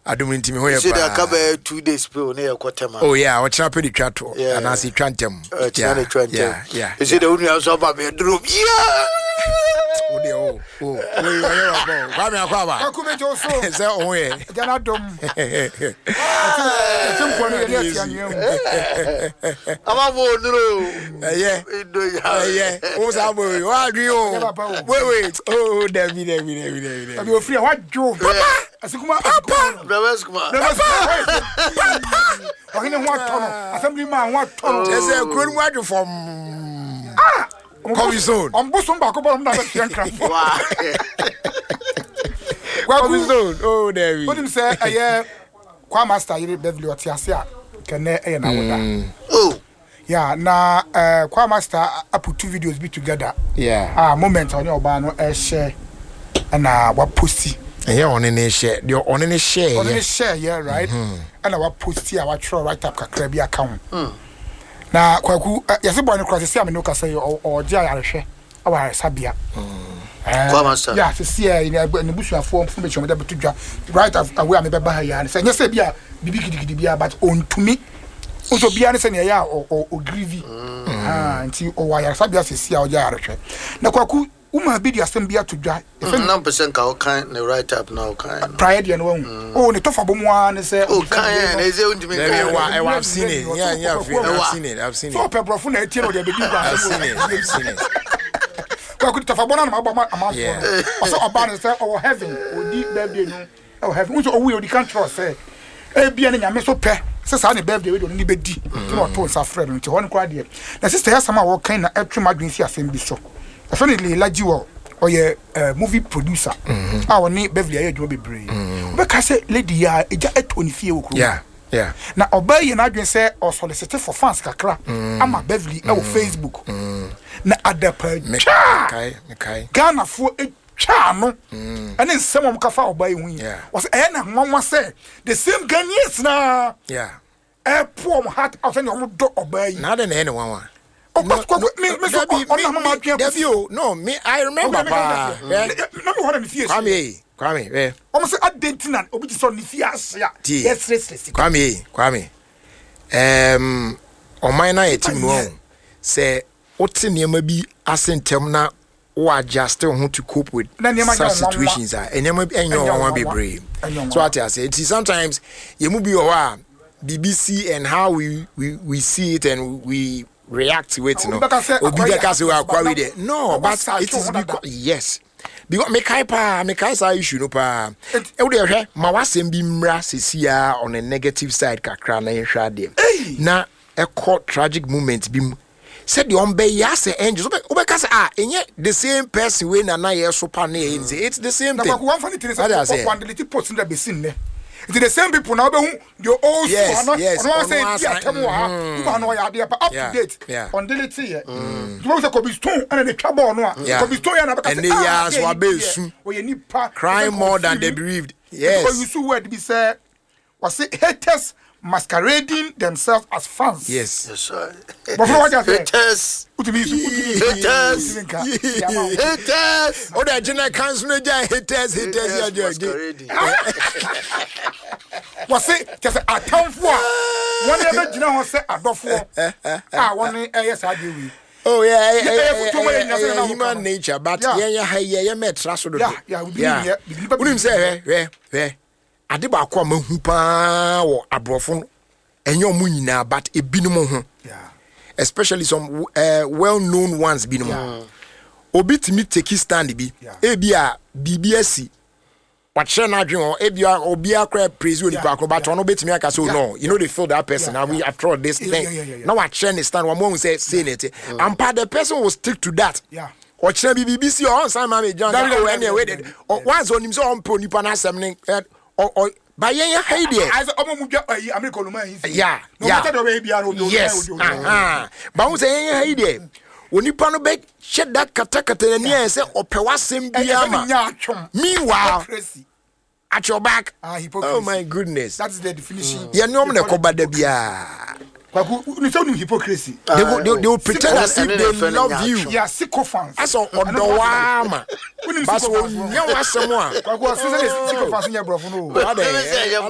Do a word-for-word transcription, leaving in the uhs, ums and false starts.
adom ntimi ho ye pa. See the two days pe on e kwatema. Oh yeah, o chira pe di twato. And as he trantem. Yeah. Yeah. Yeah. You see the only answer ba me drop. Yeah. Oh de oh. Oh. We are about. Kwa me akwa ba. Akume jo so. Say oh we. Jana dom. Etim ko ni dey atianwe. Ama bo duro. Eh yeah. Eh yeah. O sa bo. Wa adwi o. Wait wait. Oh, David, David, David, David. Abi ofri wa jo. Papa. Asikuma papa. Brother Skuma. Ohine ho atono. Assembly man ho atono. They say kro mu adwo from ah Coming soon. On bosom back over na be craft. Wow. Coming soon. Oh, David. What him say eh Kwa master yiri Beverly Otiase a kene eh na woda. Oh. Yeah, na uh, Kwa master I put two videos be together. Yeah. Ah, moment on your ba no eh share na wa posti. Eh yeah, on any share. The on any share. On any share, yeah, right? And I wa posti a wa throw right up kakra bi account. Mm. Na kwaku yase boy no cross say am no ka say o je ayarehwe awa sabia. Eh. Kwa master. Yeah, se see ni busuafo mfu me chomeda betudwa right away am be ba ha ya. Say nyese bia bibi gidigidi bia but on to me. Unso bia ne se ne ya o o grievy. Ah, nti o wa ya sabia se see a o je ayarehwe. Na kwaku uma bi di asem bia tudwa. nine percent ka o kan ne right up now kan. Prior dia no hu. Oh, ne tofa bomu a ne se o kan ne ze undimi kan. I have seen it. Yeah, yeah, I've seen it. I've seen it. So pebrofo na etie no de be di ba. I've seen it. I've seen it. Kwa ku tofa bona na ma amount. So oba ne say o heaven, odi birthday no. O heaven. Unso owu odi kan trust say. E bia ne nyame so pe. Se sa ne birthday we do ni be di. So to sa friend nti ho ne kwa de. Na sister ya sama wo kan na etwe madwen si asem bi so. Definitely Laji wo or ye movie producer. Ah, woni Beverly aye dwo bebre. We ka say lady ya eja etoni fie wo kru. Yeah, yeah. Na oba ye na adwen say o solicite for fans kakra. Ama Beverly e wo Facebook. Na adapa. Kai, kai. Ghana fo e twa no. Ane nsem om ka fa oba ye hu yi. Was e na nwanwa say the same Ghanaians na. Yeah. E poor mo heart out and you do oba yi. Na de na anyone. Oh, no, no, me, me, so, me, me, no, me, I remember. Pa, yeah. No, no, what am I? Kwame, Kwame, eh. Almost a dentin, obi so ni fias ya. Yes, yes, yes. Kwame, Kwame. Um, on my night, team no. Say, what's in your maybe asentem na o adjust to to cope with such situations are. And you maybe and you want be brave. So what I say, sometimes you move your B B C and how we we we see it and we react to it, no. Obibeka say we are query there. No, but it is because yes. Because me kai pa, me kai sa issue no pa. E wo de hwe, ma wasem bi mra sesia on a negative side kakra na hwa dem. Na e tragic moment bi mu. Said the ombe ya say angels. Obeka say ah, enye the same person we na na ye so pa na e say it's the same thing. Na kwa funny thing is one delete post in the basin ne. It's the same people now, the old yes, one. Yes, yes. I say, yeah, come on, you know, you are up to date. Yeah. On delete here. Tomorrow there could be stone and the trouble no. Could be stone and and the years were based. Where you need crying more than they bereaved. Yes. Because you see where to be said was it haters masquerading themselves as fans. Yes. Yes, sir. But for what you say? Haters. Haters. Haters. Oh, the general council haters, haters. Was it just a town for one ever you know say adofo ah one eh yes I do. Oh yeah, yeah, yeah, human nature, but yeah, yeah, yeah, yeah, me trust do. Yeah, yeah, we yeah. Unim say, eh, eh, ade ba kwa mahu pa wo abrofo enyo mu nyina but ebinom ho. Yeah. Especially some uh, well-known ones binom. Yeah. Obi timi take stand bi. E bia B B S what shall not dream or Ebia or Bia crab praise you but on obey me aka so no you know they feel that person now we after all this thing now what shall stand one moment say saying it and part the person will stick to that yeah or shall be B B C or on some mama John anyway or once on him so on pro nipa na asem or or by yen hide there as omo America no man yeah no matter the way bia no yes ah but we say yen hide there onipa no be shed that katakata na near say opewasem bia ma meanwhile at your back ah hypocrisy oh my goodness that's the definition ya no me ko bada bia kwaku ni so no hypocrisy they will they, they will pretend as if they love you yeah sycophants as odowa ma but when you wasem a kwaku so say sycophants nya brofo no